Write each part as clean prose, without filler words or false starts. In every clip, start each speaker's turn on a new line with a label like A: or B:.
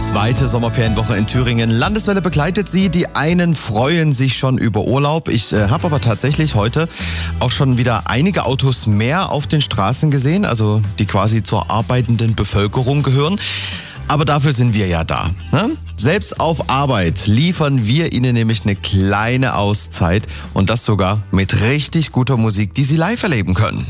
A: Zweite Sommerferienwoche in Thüringen. Landeswelle begleitet Sie. Die einen freuen sich schon über Urlaub. Ich habe aber tatsächlich heute auch schon wieder einige Autos mehr auf den Straßen gesehen, also die quasi zur arbeitenden Bevölkerung gehören. Aber dafür sind wir ja da. Ne? Selbst auf Arbeit liefern wir Ihnen nämlich eine kleine Auszeit und das sogar mit richtig guter Musik, die Sie live erleben können.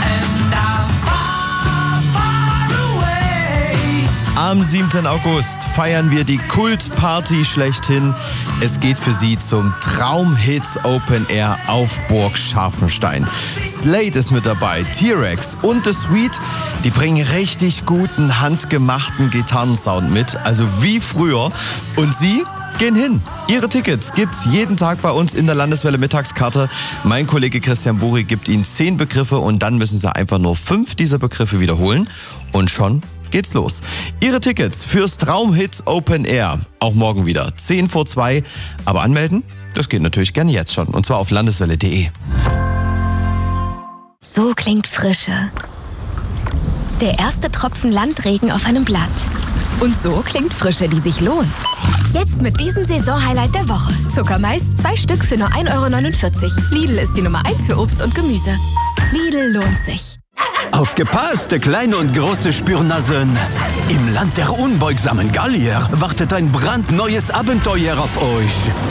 A: Am 7. August feiern wir die Kultparty schlechthin. Es geht für Sie zum Traumhits Open Air auf Burg Scharfenstein. Slade ist mit dabei, T-Rex und The Sweet. Die bringen richtig guten, handgemachten Gitarrensound mit, also wie früher. Und Sie gehen hin. Ihre Tickets gibt's jeden Tag bei uns in der Landeswelle Mittagskarte. Mein Kollege Christian Buri gibt Ihnen 10 Begriffe und dann müssen Sie einfach nur 5 dieser Begriffe wiederholen. Und schon geht's los. Ihre Tickets fürs Traumhits Open Air. Auch morgen wieder, 10 vor 2. Aber anmelden, das geht natürlich gerne jetzt schon. Und zwar auf landeswelle.de.
B: So klingt Frische. Der erste Tropfen Landregen auf einem Blatt. Und so klingt Frische, die sich lohnt. Jetzt mit diesem Saisonhighlight der Woche. Zuckermais, 2 Stück für nur 1,49 €. Lidl ist die Nummer 1 für Obst und Gemüse. Lidl lohnt sich.
C: Aufgepasst, kleine und große Spürnasen! Im Land der unbeugsamen Gallier wartet ein brandneues Abenteuer auf euch.